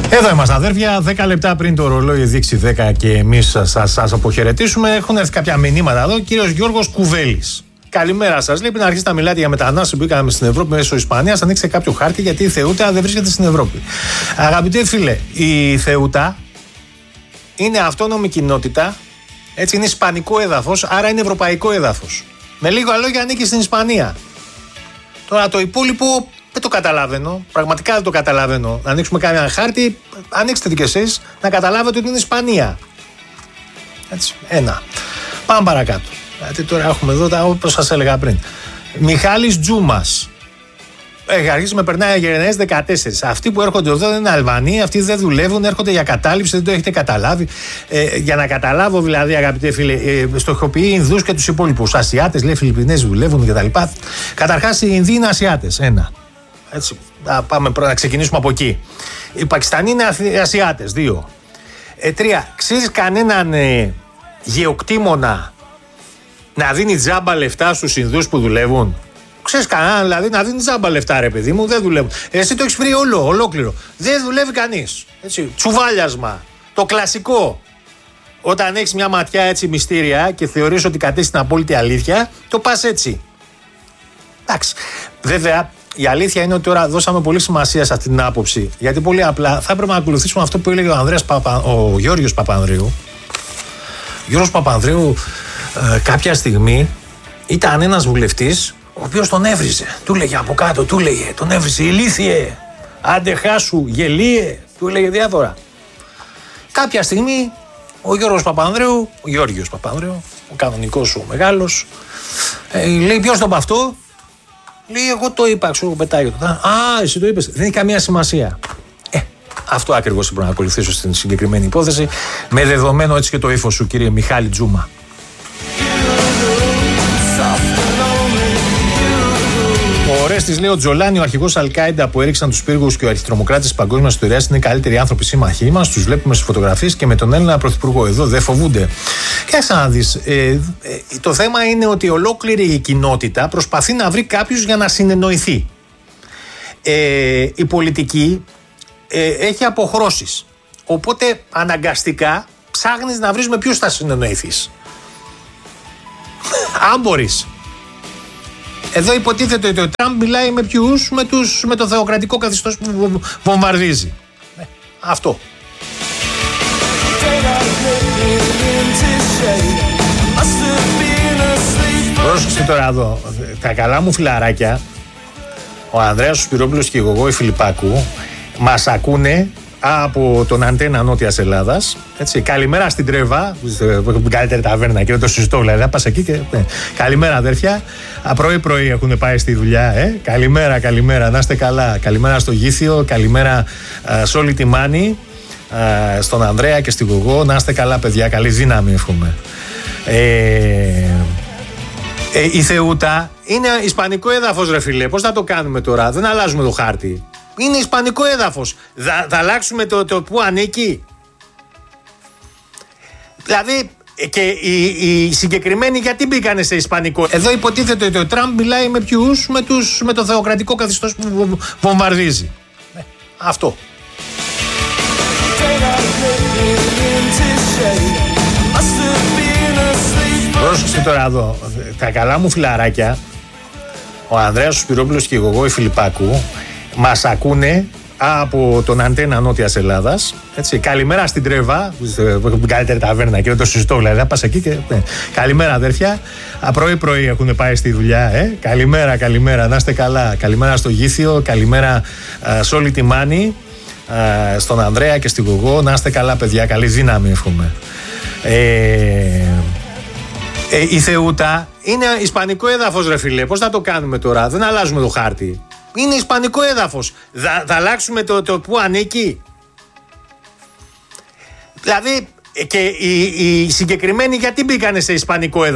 Εδώ είμαστε αδέρφια, 10 λεπτά πριν το ρολόι δείξει 10 και εμείς σας αποχαιρετήσουμε. Έχουν έρθει κάποια μηνύματα εδώ. Κύριος Γιώργος Κουβέλης. Καλημέρα σας. Λέει: πριν αρχίσετε να μιλάτε για μετανάστες που μπήκαμε στην Ευρώπη μέσω Ισπανίας, ανοίξτε κάποιο χάρτη γιατί η Θεούτα δεν βρίσκεται στην Ευρώπη. Αγαπητέ φίλε, η Θεούτα είναι αυτόνομη κοινότητα, έτσι, είναι ισπανικό έδαφος, άρα είναι ευρωπαϊκό έδαφος. Με λίγα λόγια ανήκει στην Ισπανία. Τώρα το υπόλοιπο δεν το καταλαβαίνω. Πραγματικά δεν το καταλαβαίνω. Να ανοίξουμε κανένα χάρτη, ανοίξτε και εσείς, να καταλάβετε ότι είναι Ισπανία. Έτσι, ένα. Πάμε παρακάτω. Γιατί τώρα έχουμε εδώ, όπως σας έλεγα πριν. Μιχάλης Τζούμας. Έχει αρχίσει με περνάει Γενναίες 14. Αυτοί που έρχονται εδώ δεν είναι Αλβανοί, αυτοί δεν δουλεύουν, έρχονται για κατάληψη, δεν το έχετε καταλάβει. Για να καταλάβω δηλαδή, αγαπητέ φίλε, στοχοποιεί Ινδούς και τους υπόλοιπους. Ασιάτες, λέει, Φιλιππινές δουλεύουν κτλ. Καταρχάς οι Ινδοί είναι Ασιάτες. Ένα. Έτσι, να ξεκινήσουμε από εκεί. Οι Πακιστανοί είναι Ασιάτες. 2. 3. Ξέρεις κανέναν γεωκτήμονα να δίνει τζάμπα λεφτά στους Ινδούς που δουλεύουν? Ξέρεις κανέναν δηλαδή να δίνει τζάμπα λεφτά, ρε παιδί μου? Δεν δουλεύουν. Εσύ το έχεις βρει ολόκληρο. Δεν δουλεύει κανείς. Έτσι, τσουβάλιασμα. Το κλασικό. Όταν έχεις μια ματιά έτσι μυστήρια και θεωρείς ότι κατέχεις την απόλυτη αλήθεια, το πας έτσι. Εντάξει. Βέβαια, η αλήθεια είναι ότι τώρα δώσαμε πολύ σημασία σε αυτή την άποψη. Γιατί πολύ απλά θα έπρεπε να ακολουθήσουμε αυτό που έλεγε ο Γιώργος Παπανδρέου. Ο Γιώργος Παπανδρέου κάποια στιγμή ήταν ένας βουλευτής ο οποίος τον έβριζε. Του έλεγε από κάτω, τον έβριζε. Ηλίθιε, άντε χάσου, γελίε. Του έλεγε διάφορα. Κάποια στιγμή ο Γιώργος Παπανδρέου, ο κανονικός ο μεγάλος, λέει: ποιος τον είπε αυτό? Λέει: εγώ το είπα, ξέρω, πετάει. Εσύ το είπες. Δεν έχει καμία σημασία. Αυτό ακριβώς πρέπει να ακολουθήσω στην συγκεκριμένη υπόθεση, με δεδομένο έτσι και το ύφος σου, κύριε Μιχάλη Τζούμα. Ο Ορέστης λέει: ο Τζολάνι, ο αρχηγός Αλ-Κάιντα που έριξαν τους πύργους και ο αρχιτρομοκράτης της παγκόσμιας ιστορίας, είναι οι καλύτεροι άνθρωποι σύμμαχοί μας. Τους βλέπουμε στις φωτογραφίες και με τον Έλληνα πρωθυπουργό εδώ δεν φοβούνται. Κοίταξε να δεις. Το θέμα είναι ότι ολόκληρη η κοινότητα προσπαθεί να βρει κάποιους για να συνεννοηθεί. Η πολιτική έχει αποχρώσεις. Οπότε αναγκαστικά ψάχνεις να βρεις με ποιους θα συνεννοηθείς. Αν μπορείς. Εδώ υποτίθεται ότι ο Τραμπ μιλάει με ποιους? Με το θεοκρατικό καθεστώς που βομβαρδίζει. Αυτό. Πρόσεξε τώρα εδώ. Τα καλά μου φιλαράκια, ο Ανδρέας Σπυρόπουλος και η Γογόη Φιλιππάκου, μας ακούνε από τον Αντένα Νότιας Ελλάδας. Έτσι. Καλημέρα στην Τρέβα, την καλύτερη ταβέρνα και δεν το συζητώ, δηλαδή. Θα πας εκεί και. Καλημέρα, αδέρφια. Πρωί-πρωί έχουν πάει στη δουλειά. Καλημέρα, να είστε καλά. Καλημέρα στο Γήθιο, καλημέρα σε όλη τη Μάνη, στον Ανδρέα και στη Γογό. Να είστε καλά, παιδιά. Καλή δύναμη, εύχομαι. Η Θεούτα είναι ισπανικό έδαφος, ρε φίλε. Πώς θα το κάνουμε τώρα? Δεν αλλάζουμε το χάρτη. Είναι ισπανικό έδαφος. Θα αλλάξουμε το που ανήκει? Δηλαδή, και οι συγκεκριμένοι γιατί μπήκανε σε ισπανικό? Εδώ υποτίθεται ότι ο Τραμπ μιλάει με ποιους? Με το θεοκρατικό καθεστώς που βομβαρδίζει. Αυτό. Πρόσεξε τώρα εδώ. Τα καλά μου φιλαράκια, ο Ανδρέας Σπυρόπουλος και η Γογόη Φιλιππάκου, μας ακούνε από τον Αντένα Νότιας Ελλάδας. Έτσι. Καλημέρα στην Τρέβα, την καλύτερη ταβέρνα και δεν το συζητώ, δηλαδή. Θα πας εκεί και. Καλημέρα, αδέρφια. Πρωί-πρωί έχουν πάει στη δουλειά. Καλημέρα, να είστε καλά. Καλημέρα στο Γήθιο, καλημέρα σε όλη τη Μάνη, στον Ανδρέα και στη Γογό. Να είστε καλά, παιδιά. Καλή δύναμη, εύχομαι. Η Θεούτα είναι ισπανικό έδαφος, ρε φίλε. Πώς θα το κάνουμε τώρα? Δεν αλλάζουμε το χάρτη. Είναι ισπανικό έδαφος. Θα αλλάξουμε το που ανήκει? Δηλαδή, και οι συγκεκριμένοι γιατί μπήκανε σε ισπανικό έδαφος?